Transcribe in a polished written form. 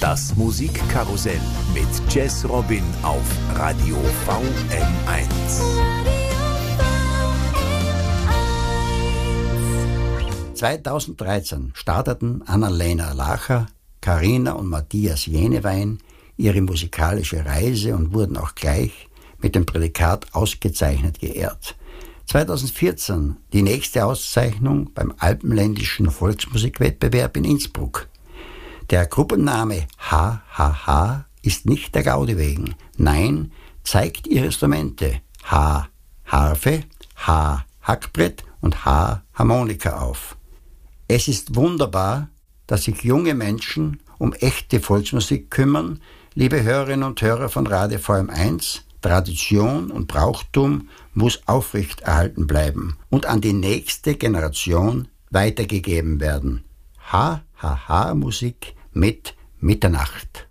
Das Musikkarussell mit Jazz Robin auf Radio VM1. 2013 starteten Annalena Lacher, Carina und Matthias Jenewein ihre musikalische Reise und wurden auch gleich mit dem Prädikat ausgezeichnet geehrt. 2014 die nächste Auszeichnung beim Alpenländischen Volksmusikwettbewerb in Innsbruck. Der Gruppenname HHH ist nicht der Gaudi wegen. Nein, zeigt ihre Instrumente H Harfe, H Hackbrett und H Harmonika auf. Es ist wunderbar, dass sich junge Menschen um echte Volksmusik kümmern. Liebe Hörerinnen und Hörer von Radio VM1, Tradition und Brauchtum muss aufrechterhalten bleiben und an die nächste Generation weitergegeben werden. HHH Musik mit Mitternacht.